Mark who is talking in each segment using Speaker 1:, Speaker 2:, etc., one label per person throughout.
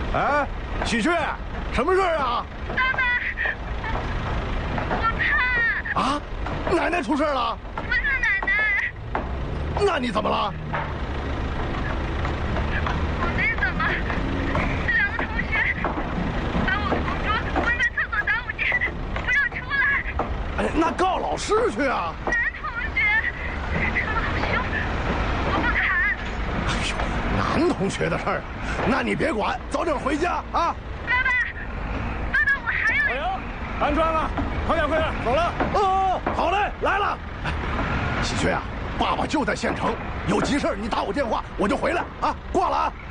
Speaker 1: 哎，喜鹊，什么事儿啊？
Speaker 2: 爸爸，我怕。
Speaker 1: 啊，奶奶出事了？
Speaker 2: 不是奶奶。
Speaker 1: 那你怎么了？
Speaker 2: 我没怎么，这两个同学把我同桌关在厕所打5天，不让出来。
Speaker 1: 哎，那告老师去啊！
Speaker 2: 男同学说得好凶，我不敢。
Speaker 1: 哎呦，男同学的事儿，那你别管，早点回家啊！
Speaker 2: 爸爸，我还有。
Speaker 3: 老杨，安装了，快点，走了。
Speaker 1: 哦，好嘞，来了。哎，喜鹊啊，爸爸就在县城，有急事你打我电话，我就回来啊，挂了啊。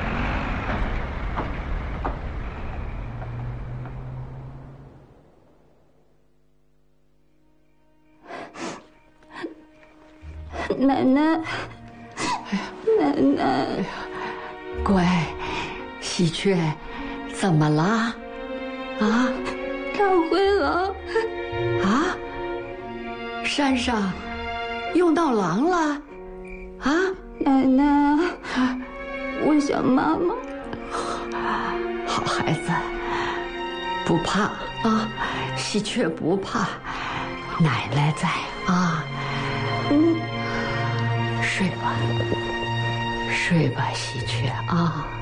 Speaker 4: 奶奶，奶奶，
Speaker 5: 乖，喜鹊，怎么了？啊？
Speaker 4: 大灰狼！
Speaker 5: 啊？山上用到狼了？啊？
Speaker 4: 奶奶，我想妈妈。
Speaker 5: 好孩子，不怕啊，喜鹊不怕，奶奶在啊。睡吧，喜鹊啊。